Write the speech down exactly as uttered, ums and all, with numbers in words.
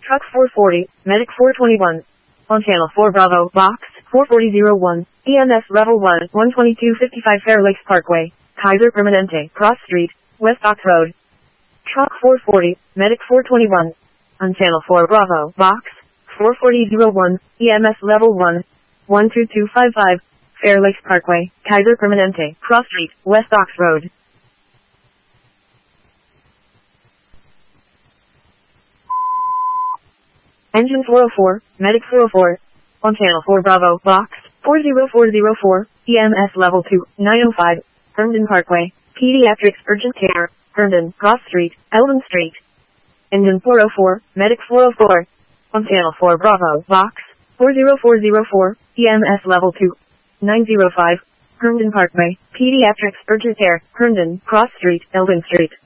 Truck four forty, Medic four twenty-one. On Channel four Bravo, Box, four forty oh one, E M S Level one, one twenty-two fifty-five Fair Lakes Parkway, Kaiser Permanente, Cross Street, West Ox Road. Truck four forty, Medic four twenty-one. On Channel four Bravo, Box, four forty oh one, E M S Level one, one two two five five, Fair Lakes Parkway, Kaiser Permanente, Cross Street, West Ox Road. Engine four oh four, Medic four oh four. On Channel four Bravo, Box, four oh four oh four, E M S Level two, nine oh five, Herndon Parkway, Pediatrics Urgent Care, Herndon, Cross Street, Elvin Street. Engine four oh four, Medic four oh four. On Channel four Bravo, Box, four oh four oh four, E M S Level two, nine oh five, Herndon Parkway, Pediatrics Urgent Care, Herndon, Cross Street, Elvin Street.